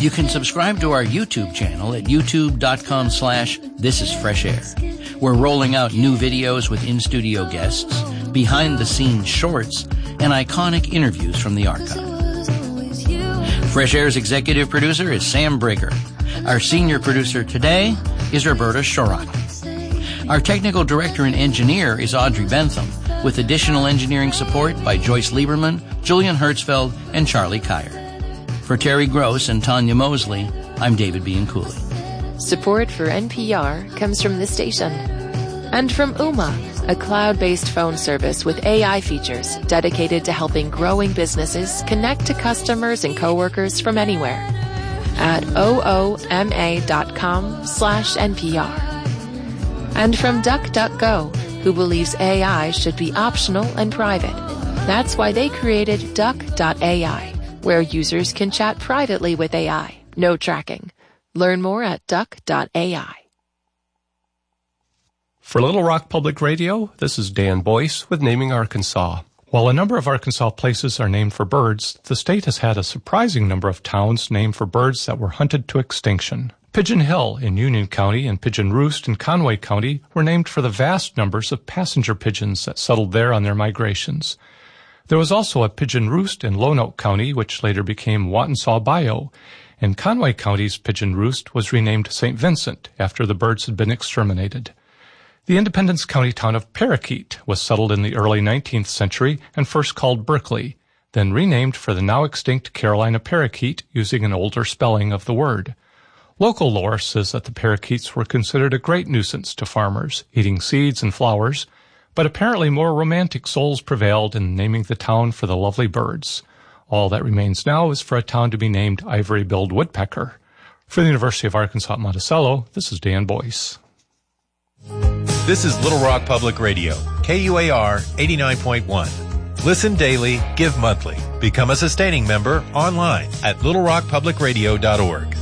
You can subscribe to our YouTube channel at youtube.com/thisisfreshair. We're rolling out new videos with in-studio guests, behind-the-scenes shorts, and iconic interviews from the archive. Fresh Air's executive producer is Sam Brigger. Our senior producer today is Roberta Shorrock. Our technical director and engineer is Audrey Bentham, with additional engineering support by Joyce Lieberman, Julian Hertzfeld, and Charlie Kyer. For Terry Gross and Tanya Mosley, I'm David Bianculli. Support for NPR comes from this station. And from Ooma, a cloud-based phone service with AI features dedicated to helping growing businesses connect to customers and coworkers from anywhere. At ooma.com/NPR. And from DuckDuckGo, who believes AI should be optional and private. That's why they created Duck.ai, where users can chat privately with AI. No tracking. Learn more at Duck.ai. For Little Rock Public Radio, this is Dan Boyce with Naming Arkansas. While a number of Arkansas places are named for birds, the state has had a surprising number of towns named for birds that were hunted to extinction. Pigeon Hill in Union County and Pigeon Roost in Conway County were named for the vast numbers of passenger pigeons that settled there on their migrations. There was also a Pigeon Roost in Lonoke County, which later became Watonsaw Bayou, and Conway County's Pigeon Roost was renamed St. Vincent after the birds had been exterminated. The Independence County town of Parakeet was settled in the early 19th century and first called Berkeley, then renamed for the now extinct Carolina parakeet using an older spelling of the word. Local lore says that the parakeets were considered a great nuisance to farmers, eating seeds and flowers, but apparently more romantic souls prevailed in naming the town for the lovely birds. All that remains now is for a town to be named Ivory-billed woodpecker. For the University of Arkansas at Monticello, this is Dan Boyce. This is Little Rock Public Radio, KUAR 89.1. Listen daily, give monthly. Become a sustaining member online at littlerockpublicradio.org.